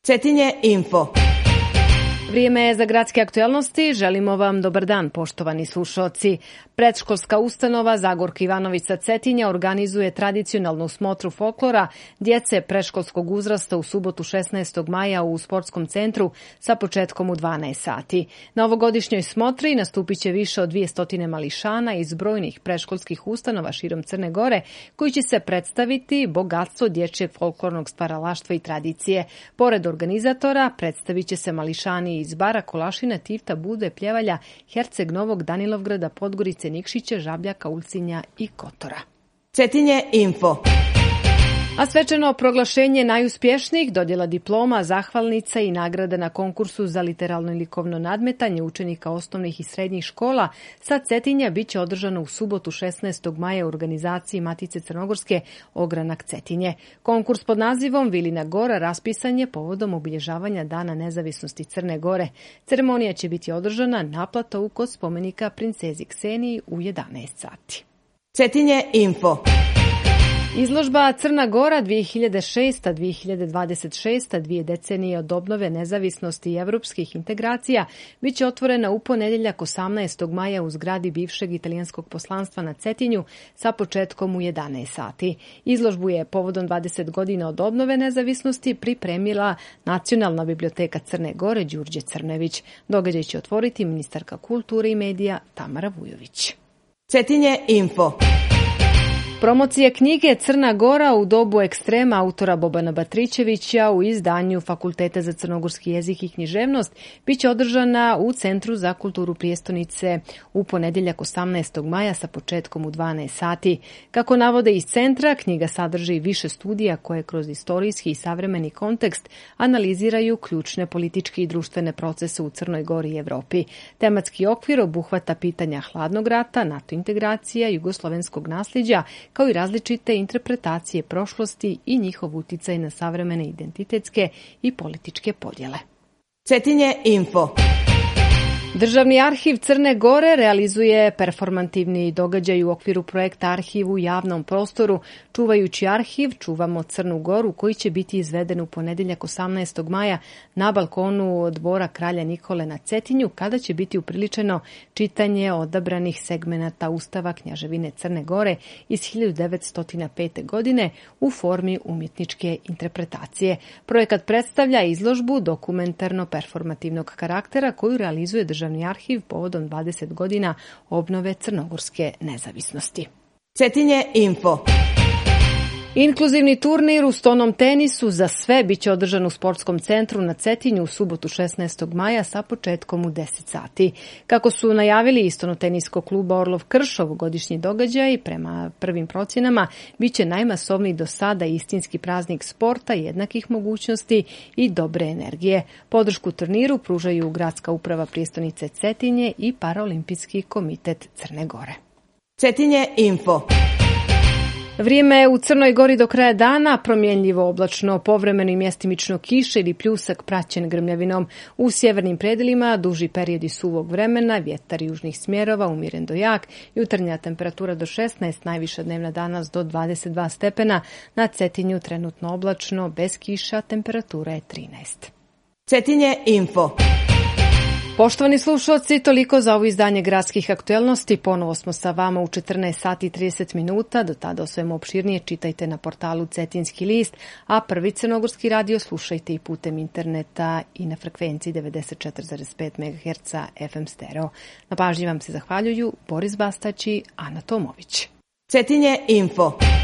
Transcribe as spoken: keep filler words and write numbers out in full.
Cetinje info. Vrijeme je za gradske aktuelnosti. Želimo vam dobar dan, poštovani slušaoci. Predškolska ustanova Zagorka Ivanović sa Cetinja organizuje tradicionalnu smotru folklora djece predškolskog uzrasta u subotu šesnaestog maja u sportskom centru sa početkom u dvanaest sati. Na ovogodišnjoj smotri nastupit će više od dvjesto mališana iz brojnih predškolskih ustanova širom Crne Gore, koji će se predstaviti bogatstvo dječjeg folklornog stvaralaštva i tradicije. Pored organizatora predstavit će se mališani iz Bara, Kolašina, Tivta, Bude, Pljevalja, Herceg Novog, Danilovgrada, Podgorice, Nikšića, Žabljaka, Ulcinja i Kotora. Cetinje info. A svečano proglašenje najuspješnijih, dodjela diploma, zahvalnica i nagrada na konkursu za literalno i likovno nadmetanje učenika osnovnih i srednjih škola sa Cetinja bit će održano u subotu šesnaestog maja u organizaciji Matice Crnogorske Ogranak Cetinje. Konkurs pod nazivom Vilina Gora raspisan je povodom obilježavanja Dana nezavisnosti Crne Gore. Ceremonija će biti održana na platovu kod spomenika princezi Kseniji u jedanaest sati. Cetinje info. Izložba Crna Gora dvije hiljade šesta do dvije hiljade dvadeset šesta, dvije decenije od obnove nezavisnosti i evropskih integracija, bit će otvorena u ponedjeljak osamnaestog maja u zgradi bivšeg italijanskog poslanstva na Cetinju sa početkom u jedanaest sati. Izložbu je povodom dvadeset godina od obnove nezavisnosti pripremila Nacionalna biblioteka Crne Gore Đurđe Crnević. Događaj će otvoriti ministarka kulture i medija Tamara Vujović. Cetinje info. Promocija knjige Crna Gora u dobu ekstrema autora Bobana Batrićevića u izdanju Fakulteta za crnogorski jezik i književnost bit će održana u Centru za kulturu prijestonice u ponedjeljak osamnaestog maja sa početkom u dvanaest sati. Kako navode iz centra, knjiga sadrži više studija koje kroz istorijski i savremeni kontekst analiziraju ključne političke i društvene procese u Crnoj Gori i Evropi. Tematski okvir obuhvata pitanja hladnog rata, NATO integracija, jugoslovenskog nasljeđa, kao i različite interpretacije prošlosti i njihov uticaj na savremene identitetske i političke podjele. Cetinje info. Državni arhiv Crne Gore realizuje performativni događaj u okviru projekta Arhiv u javnom prostoru. Čuvajući arhiv, čuvamo Crnu Goru, koji će biti izveden u ponedjeljak osamnaestog maja na balkonu dvora Kralja Nikole na Cetinju, kada će biti upriličeno čitanje odabranih segmenata Ustava Knjaževine Crne Gore iz hiljadu devetsto pete. godine u formi umjetničke interpretacije. Projekat predstavlja izložbu dokumentarno-performativnog karaktera koju realizuje Državni arhiv povodom dvadeset godina obnove crnogorske nezavisnosti. Cetinje info. Inkluzivni turnir u stonom tenisu za sve bit će održan u sportskom centru na Cetinju u subotu šesnaestog maja sa početkom u deset sati. Kako su najavili iz stonoteniskog kluba Orlov Krš, ovogodišnji događaj prema prvim procjenama bit će najmasovniji do sada istinski praznik sporta, jednakih mogućnosti i dobre energije. Podršku turniru pružaju Gradska uprava prijestonice Cetinje i Paraolimpijski komitet Crne Gore. Cetinje info. Vrijeme u Crnoj Gori do kraja dana promjenljivo oblačno, povremeno i mjestimično kiše ili pljusak praćen grmljavinom. U sjevernim predelima duži periodi suvog vremena, vjetar južnih smjerova umjeren do jak, jutarnja temperatura do šesnaest, najviša dnevna danas do dvadeset dva stepena, na Cetinju trenutno oblačno, bez kiša, temperatura je trinaest. Cetinje info. Poštovani slušalci, toliko za ovo izdanje gradskih aktuelnosti. Ponovo smo sa vama u četrnaest sati i trideset minuta. Do tada o svemu opširnije čitajte na portalu Cetinski list, a Prvi crnogorski radio slušajte i putem interneta i na frekvenciji devedeset četiri zarez pet megaherca F M stereo. Na pažnji vam se zahvaljuju Boris Bastać i Ana Tomović. Cetinje info.